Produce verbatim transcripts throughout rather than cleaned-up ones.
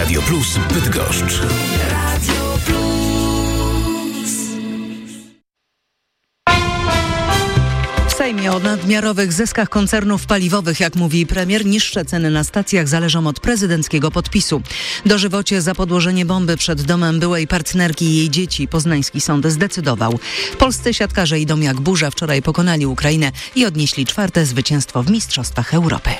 Radio Plus Bydgoszcz. Radio Plus. W Sejmie o nadmiarowych zyskach koncernów paliwowych, jak mówi premier, niższe ceny na stacjach zależą od prezydenckiego podpisu. Dożywocie za podłożenie bomby przed domem byłej partnerki i jej dzieci poznański sąd zdecydował. Polscy siatkarze idą jak burza. Wczoraj pokonali Ukrainę i odnieśli czwarte zwycięstwo w Mistrzostwach Europy.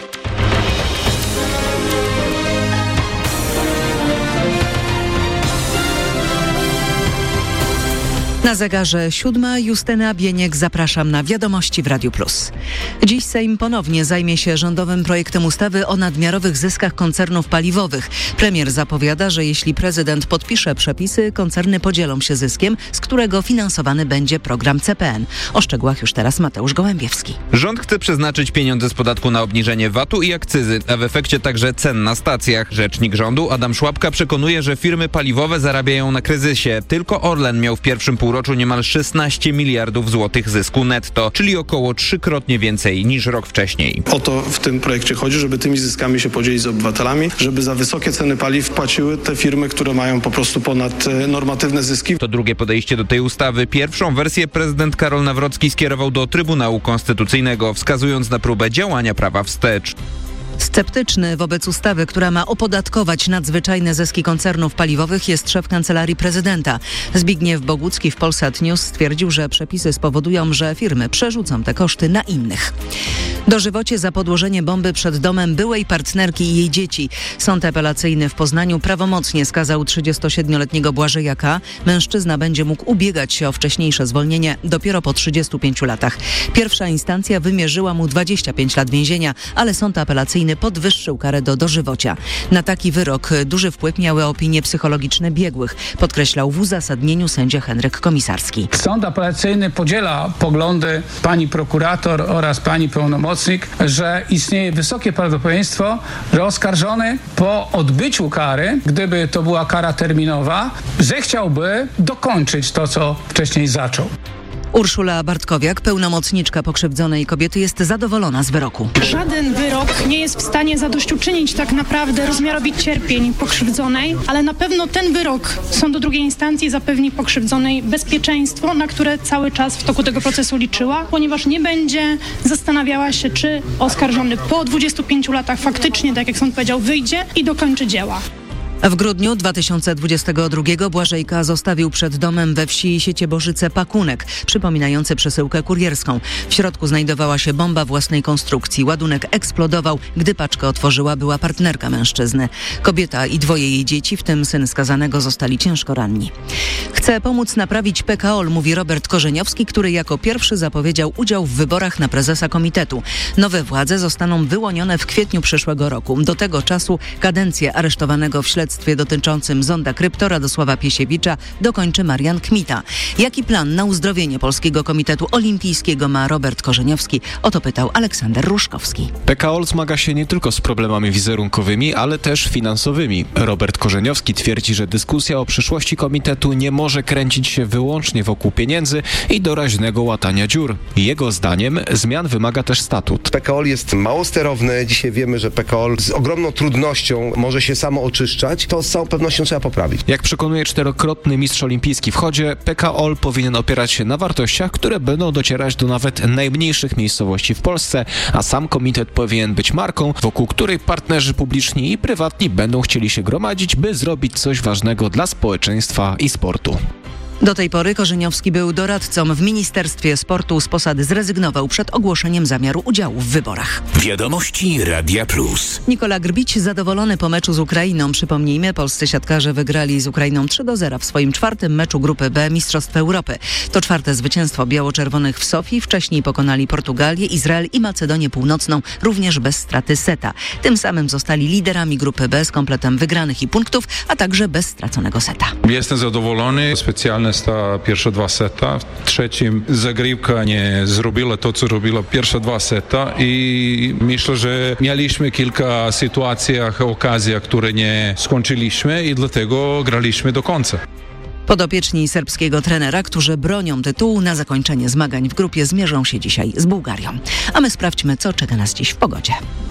Na zegarze siódma. Justyna Bieniek, zapraszam na Wiadomości w Radiu Plus. Dziś Sejm ponownie zajmie się rządowym projektem ustawy o nadmiarowych zyskach koncernów paliwowych. Premier zapowiada, że jeśli prezydent podpisze przepisy, koncerny podzielą się zyskiem, z którego finansowany będzie program C P N. O szczegółach już teraz Mateusz Gołębiewski. Rząd chce przeznaczyć pieniądze z podatku na obniżenie V A T-u i akcyzy, a w efekcie także cen na stacjach. Rzecznik rządu Adam Szłapka przekonuje, że firmy paliwowe zarabiają na kryzysie. Tylko Orlen miał w pierwszym półroczu niemal szesnaście miliardów złotych zysku netto, czyli około trzykrotnie więcej niż rok wcześniej. O to w tym projekcie chodzi, żeby tymi zyskami się podzielić z obywatelami, żeby za wysokie ceny paliw płaciły te firmy, które mają po prostu ponad normatywne zyski. To drugie podejście do tej ustawy. Pierwszą wersję prezydent Karol Nawrocki skierował do Trybunału Konstytucyjnego, wskazując na próbę działania prawa wstecz. Sceptyczny wobec ustawy, która ma opodatkować nadzwyczajne zyski koncernów paliwowych, jest szef Kancelarii Prezydenta. Zbigniew Bogucki w Polsat News stwierdził, że przepisy spowodują, że firmy przerzucą te koszty na innych. Dożywocie za podłożenie bomby przed domem byłej partnerki i jej dzieci. Sąd apelacyjny w Poznaniu prawomocnie skazał trzydziestosiedmioletniego Błażeja K. Mężczyzna będzie mógł ubiegać się o wcześniejsze zwolnienie dopiero po trzydziestu pięciu latach. Pierwsza instancja wymierzyła mu dwadzieścia pięć lat więzienia, ale sąd apelacyjny podwyższył karę do dożywocia. Na taki wyrok duży wpływ miały opinie psychologiczne biegłych, podkreślał w uzasadnieniu sędzia Henryk Komisarski. Sąd apelacyjny podziela poglądy pani prokurator oraz pani pełnomocnik, że istnieje wysokie prawdopodobieństwo, że oskarżony po odbyciu kary, gdyby to była kara terminowa, zechciałby dokończyć to, co wcześniej zaczął. Urszula Bartkowiak, pełnomocniczka pokrzywdzonej kobiety, jest zadowolona z wyroku. Żaden wyrok nie jest w stanie zadośćuczynić tak naprawdę rozmiarowi cierpień pokrzywdzonej, ale na pewno ten wyrok sądu drugiej instancji zapewni pokrzywdzonej bezpieczeństwo, na które cały czas w toku tego procesu liczyła, ponieważ nie będzie zastanawiała się, czy oskarżony po dwudziestu pięciu latach faktycznie, tak jak sąd powiedział, wyjdzie i dokończy dzieła. W grudniu dwa tysiące dwudziestego drugiego Błażejka zostawił przed domem we wsi Sieciebożyce pakunek przypominający przesyłkę kurierską. W środku znajdowała się bomba własnej konstrukcji. Ładunek eksplodował. Gdy paczkę otworzyła, była partnerka mężczyzny. Kobieta i dwoje jej dzieci, w tym syn skazanego, zostali ciężko ranni. Chce pomóc naprawić P K O L, mówi Robert Korzeniowski, który jako pierwszy zapowiedział udział w wyborach na prezesa komitetu. Nowe władze zostaną wyłonione w kwietniu przyszłego roku. Do tego czasu kadencję aresztowanego w śledztwie dotyczącym zonda krypto Radosława Piesiewicza dokończy Marian Kmita. Jaki plan na uzdrowienie Polskiego Komitetu Olimpijskiego ma Robert Korzeniowski? O to pytał Aleksander Ruszkowski. P K O L zmaga się nie tylko z problemami wizerunkowymi, ale też finansowymi. Robert Korzeniowski twierdzi, że dyskusja o przyszłości komitetu nie może kręcić się wyłącznie wokół pieniędzy i doraźnego łatania dziur. Jego zdaniem zmian wymaga też statut. P K O L jest mało sterowny. Dzisiaj wiemy, że P K O L z ogromną trudnością może się samo oczyszczać. To z całą pewnością trzeba poprawić. Jak przekonuje czterokrotny mistrz olimpijski w chodzie, P K O L powinien opierać się na wartościach, które będą docierać do nawet najmniejszych miejscowości w Polsce, a sam komitet powinien być marką, wokół której partnerzy publiczni i prywatni będą chcieli się gromadzić, by zrobić coś ważnego dla społeczeństwa i sportu. Do tej pory Korzeniowski był doradcą w Ministerstwie Sportu. Z posady zrezygnował przed ogłoszeniem zamiaru udziału w wyborach. Wiadomości Radia Plus. Nikola Grbić zadowolony po meczu z Ukrainą. Przypomnijmy, polscy siatkarze wygrali z Ukrainą trzy do zera w swoim czwartym meczu grupy B Mistrzostw Europy. To czwarte zwycięstwo biało-czerwonych w Sofii. Wcześniej pokonali Portugalię, Izrael i Macedonię Północną, również bez straty seta. Tym samym zostali liderami grupy B z kompletem wygranych i punktów, a także bez straconego seta. Jestem zadowolony. Specjalnie sta pierwsze dwa seta. W trzecim zagrywka nie zrobiła to, co robiła pierwsze dwa seta i myślę, że mieliśmy kilka sytuacji, okazji, które nie skończyliśmy i dlatego graliśmy do końca. Podopieczni serbskiego trenera, którzy bronią tytułu, na zakończenie zmagań w grupie zmierzą się dzisiaj z Bułgarią. A my sprawdźmy, co czeka nas dziś w pogodzie.